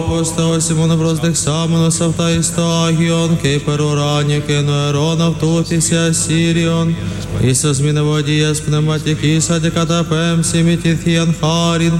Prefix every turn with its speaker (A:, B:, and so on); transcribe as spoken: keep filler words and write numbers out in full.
A: Αποστός ημών προσδεξάμενος αυτά εις το Άγιον και υπερουράνιο και νοερών αυτού της Ασσύριον, ίσως μην ευωδίας πνευματικής αντικαταπέμψη με τη Θείαν χάριν,